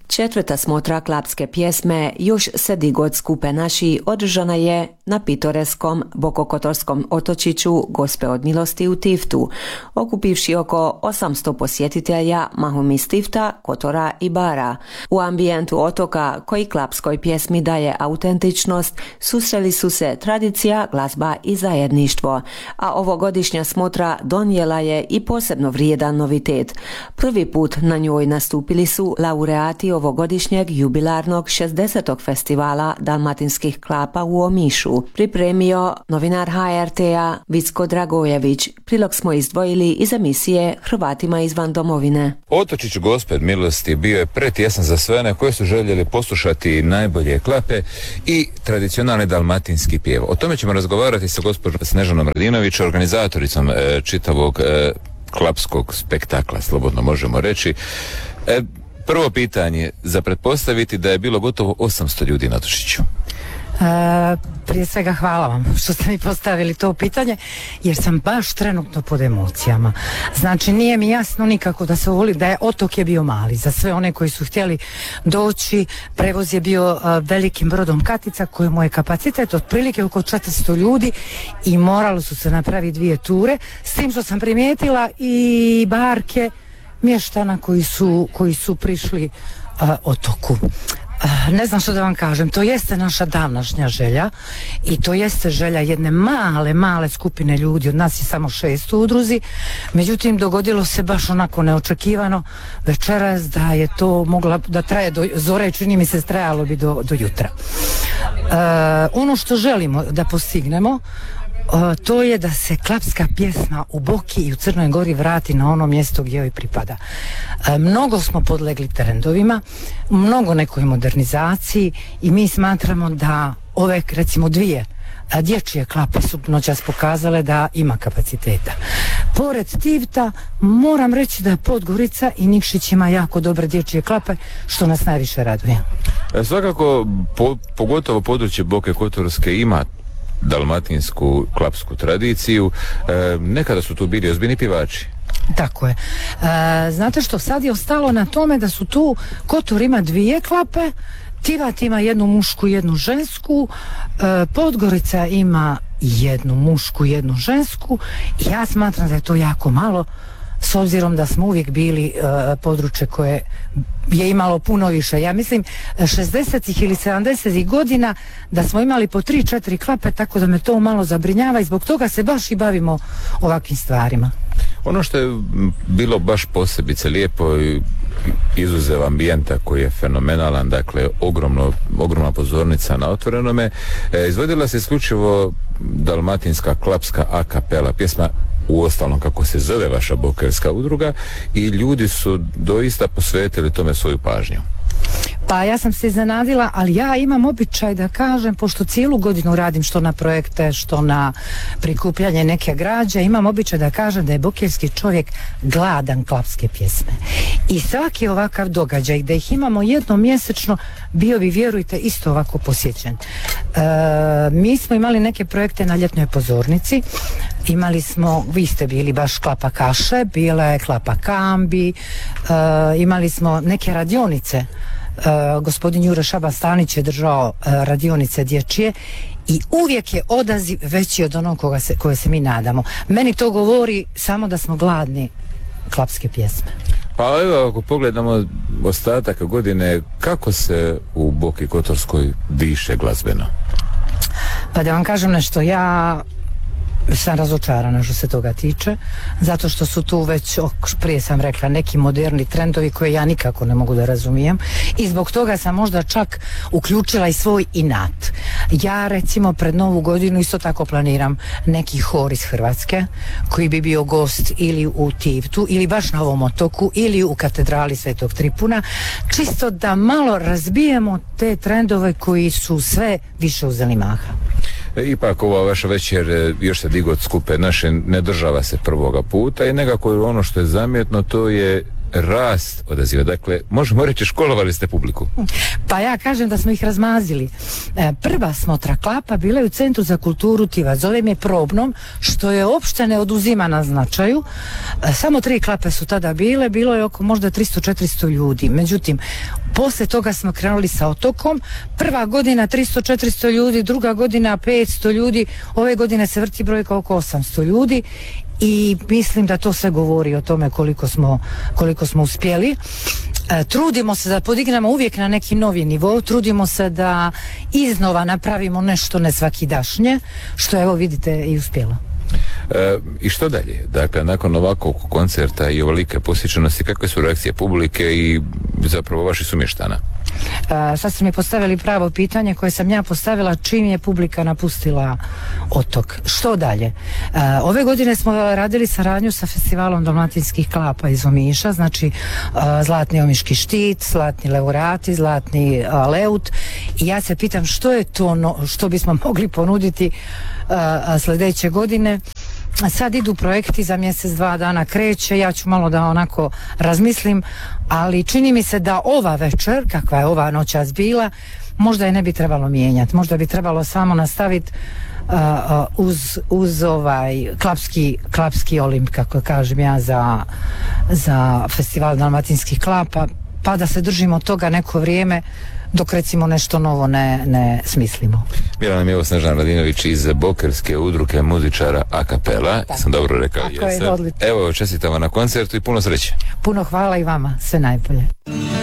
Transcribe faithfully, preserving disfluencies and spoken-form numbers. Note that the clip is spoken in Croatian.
Četvrta smotra klapske pjesme Još se digod skupe naši održana je na pitoreskom bokokotorskom otočiću Gospe od milosti u Tiftu, okupivši oko osamsto posjetitelja mahom iz Tifta, Kotora i Bara. U ambijentu otoka, koji klapskoj pjesmi daje autentičnost, susreli su se tradicija, glazba i zajedništvo, a ovogodišnja smotra donijela je i posebno vrijedan novitet. Prvi put na njoj nastupili su laureati ovogodišnjeg jubilarnog šezdesetog festivala dalmatinskih klapa u Omišu, pripremio novinar ha er te-a Vicko Dragojević. Prilog smo izdvojili iz emisije Hrvatima izvan domovine. Otočić Gospe od milosti bio je pretjesan za sve one koji su željeli poslušati najbolje klape i tradicionalni dalmatinski pjev. O tome ćemo razgovarati sa gospođom Snežanom Radinović, organizatoricom e, čitavog e, klapskog spektakla, slobodno možemo reći. E, Prvo pitanje, za pretpostaviti da je bilo gotovo osamsto ljudi na Otočiću. E, prije svega hvala vam što ste mi postavili to pitanje, jer sam baš trenutno pod emocijama. Znači nije mi jasno nikako da se voli, da je otok je bio mali. Za sve one koji su htjeli doći, prevoz je bio uh, velikim brodom Katica kojemu je kapacitet otprilike oko četiristo ljudi i moralo su se napraviti dvije ture, s tim što sam primijetila i barke mještana koji su, koji su prišli uh, otoku. Uh, ne znam što da vam kažem, to jeste naša davnašnja želja i to jeste želja jedne male, male skupine ljudi, od nas je samo šest u udruzi, međutim dogodilo se baš onako neočekivano večeras da je to mogla da traje do zore, čini mi se trajalo bi do, do jutra. Uh, ono što želimo da postignemo, Uh, to je da se klapska pjesma u Boki i u Crnoj Gori vrati na ono mjesto gdje joj pripada. Uh, mnogo smo podlegli trendovima, mnogo nekoj modernizaciji i mi smatramo da ove recimo dvije a dječje klape su noćas pokazale da ima kapaciteta. Pored Tivta moram reći da Podgorica i Nikšić ima jako dobre dječje klape, što nas najviše raduje. E, svakako po, pogotovo područje Boke Kotorske ima dalmatinsku klapsku tradiciju. E, nekada su tu bili ozbiljni pjevači. Tako je. E, znate što, sad je ostalo na tome da su tu, Kotor ima dvije klape, Tivat ima jednu mušku i jednu žensku, e, Podgorica ima jednu mušku i jednu žensku i ja smatram da je to jako malo, s obzirom da smo uvijek bili uh, područje koje je imalo puno više. Ja mislim šezdesetih ili sedamdesetih godina da smo imali po tri, četiri klape, tako da me to malo zabrinjava i zbog toga se baš i bavimo ovakvim stvarima. Ono što je bilo baš posebice lijepo, izuzev ambijenta koji je fenomenalan, dakle ogromno, ogromna pozornica na otvorenome, e, izvodila se isključivo dalmatinska klapska a kapela pjesma, u ostalom kako se zove vaša bokerska udruga, i ljudi su doista posvetili tome svoju pažnju. Pa ja sam se iznenadila, ali ja imam običaj da kažem, pošto cijelu godinu radim što na projekte, što na prikupljanje neke građe, imam običaj da kažem da je bokerski čovjek gladan klapske pjesme. I svaki ovakav događaj, da ih imamo jednom mjesečno, bio bi, vjerujte, isto ovako posjećen. E, mi smo imali neke projekte na ljetnoj pozornici, imali smo, vi ste bili baš klapa kaše, bila je klapa kambi, e, imali smo neke radionice. Uh, gospodin Jure Šaba-Stanić je držao uh, radionice dječje i uvijek je odaziv veći od onog koga se, koje se mi nadamo. Meni to govori samo da smo gladni klapske pjesme. Pa evo, ako pogledamo ostatak godine, kako se u Boki Kotorskoj diše glazbeno? Pa da vam kažem nešto, ja sam razočarana što se toga tiče, zato što su tu već, prije sam rekla, neki moderni trendovi koje ja nikako ne mogu da razumijem i zbog toga sam možda čak uključila i svoj inat. Ja recimo pred Novu godinu isto tako planiram neki hor iz Hrvatske koji bi bio gost ili u Tivtu ili baš na ovom otoku ili u katedrali Svetog Tripuna, čisto da malo razbijemo te trendove koji su sve više uzeli maha. Ipak ova vaša večer Još se digod skupe naše ne država se prvoga puta i nekako ono što je zamjetno, to je rast odaziva. Dakle, možemo reći, školovali ste publiku. Pa ja kažem da smo ih razmazili. E, prva smotra klapa bila je u Centru za kulturu Tivac. Zovem je probnom, što je uopšte ne oduzima na značaju. E, samo tri klape su tada bile, bilo je oko možda tristo četiristo ljudi. Međutim, posle toga smo krenuli sa Otokom. Prva godina tristo četiristo ljudi, druga godina petsto ljudi, ove godine se vrti brojka oko osamsto ljudi. I mislim da to sve govori o tome koliko smo, koliko smo uspjeli. E, trudimo se da podignemo uvijek na neki novi nivo, trudimo se da iznova napravimo nešto nesvakidašnje, što evo vidite i uspjelo. E, I što dalje? Dakle, nakon ovakvog koncerta i ovolike posjećenosti, kakve su reakcije publike i zapravo vaših sumještana? E, sad ste mi postavili pravo pitanje koje sam ja postavila čim je publika napustila Otok. Što dalje? E, ove godine smo radili saradnju sa festivalom dalmatinskih klapa iz Omiša, znači e, Zlatni omiški štit, Zlatni laureati, Zlatni e, leut, i ja se pitam što je to no, što bismo mogli ponuditi e, sljedeće godine. Sad idu projekti, za mjesec, dva dana kreće, ja ću malo da onako razmislim, ali čini mi se da ova večer, kakva je ova noćas bila, možda je ne bi trebalo mijenjati, možda bi trebalo samo nastaviti uh, uh, uz, uz ovaj klapski, klapski olimp, kako kažem ja, za, za festival dalmatinskih klapa, pa da se držimo toga neko vrijeme dok recimo nešto novo ne, ne smislimo. Bila nam je evo Snežana Radinović iz Bokerske udruge muzičara a cappella. Sam dobro rekao? Tako je, odlično. Evo, čestitamo na koncertu i puno sreće. Puno hvala i vama, sve najbolje.